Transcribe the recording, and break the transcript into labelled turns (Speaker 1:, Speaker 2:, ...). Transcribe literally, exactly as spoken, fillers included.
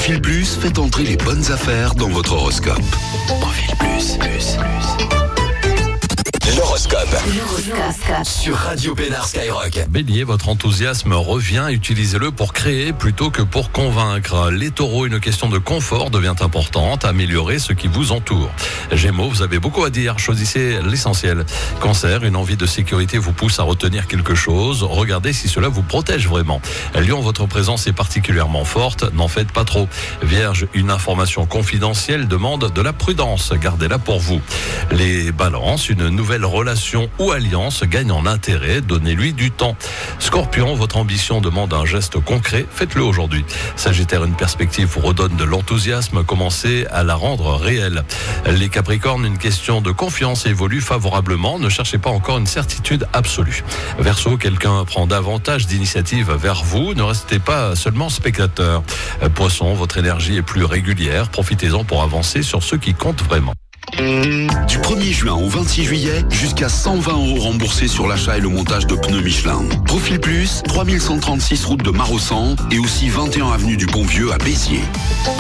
Speaker 1: Profil Plus fait entrer les bonnes affaires dans votre horoscope. Profil Plus, plus, plus. L'horoscope. L'horoscope. Sur Radio Pénard Skyrock.
Speaker 2: Bélier, votre enthousiasme revient, utilisez-le pour créer plutôt que pour convaincre. Les taureaux, une question de confort devient importante, améliorez ce qui vous entoure. Gémeaux, vous avez beaucoup à dire, choisissez l'essentiel. Cancer, une envie de sécurité vous pousse à retenir quelque chose, regardez si cela vous protège vraiment. Lion, votre présence est particulièrement forte, n'en faites pas trop. Vierge, une information confidentielle demande de la prudence, gardez-la pour vous. Les balances, une nouvelle relation ou alliance gagne en intérêt, donnez-lui du temps. Scorpion, votre ambition demande un geste concret, faites-le aujourd'hui. Sagittaire, une perspective vous redonne de l'enthousiasme, commencez à la rendre réelle. Les Capricornes, une question de confiance évolue favorablement, ne cherchez pas encore une certitude absolue. Verseau, quelqu'un prend davantage d'initiative vers vous, ne restez pas seulement spectateur. Poisson, votre énergie est plus régulière, profitez-en pour avancer sur ce qui compte vraiment.
Speaker 1: Du premier juin au vingt-six juillet, jusqu'à cent vingt euros remboursés sur l'achat et le montage de pneus Michelin. Profil Plus, trois mille cent trente-six route de Marossan et aussi vingt et un avenue du Pont-Vieux à Béziers.